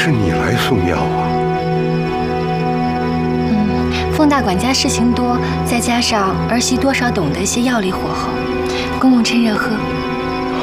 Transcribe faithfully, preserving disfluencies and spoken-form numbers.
是你来送药啊？ 嗯，凤大管家事情多，再加上儿媳多少懂得些药理火候，公公趁热喝。